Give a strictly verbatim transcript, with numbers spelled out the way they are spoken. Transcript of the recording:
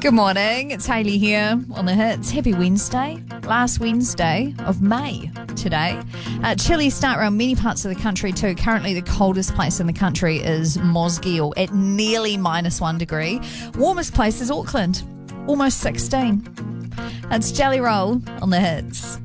Good morning, it's Hayley here on The Hits. Happy Wednesday, last Wednesday of May today. Uh, chilly start around many parts of the country too. Currently the coldest place in the country is Mosgiel at nearly minus one degree. Warmest place is Auckland, almost sixteen. It's Jelly Roll on The Hits.